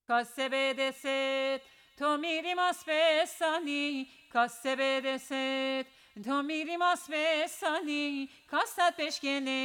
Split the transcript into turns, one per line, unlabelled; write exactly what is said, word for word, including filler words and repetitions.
کاسه بدست تو میری ماس بسانی، کاسه بدست تو میری ماس بسانی، کاست بشکنه